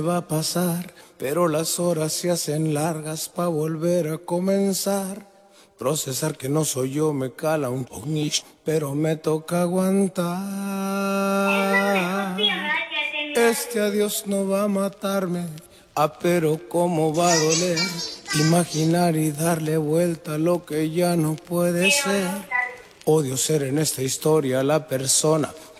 Va a pasar, pero las horas se hacen largas pa' volver a comenzar. Procesar que no soy yo me cala un ish, pero me toca aguantar. Este adiós no va a matarme, pero cómo va a doler. Imaginar y darle vuelta a lo que ya no puede ser. Odio ser en esta historia la persona